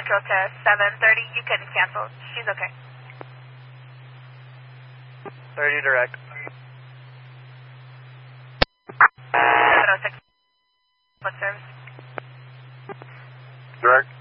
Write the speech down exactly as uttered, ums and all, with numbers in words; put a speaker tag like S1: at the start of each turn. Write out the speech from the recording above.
S1: Central to seven thirty. You can cancel. She's okay.
S2: thirty direct.
S1: seven oh six. What service?
S3: Direct.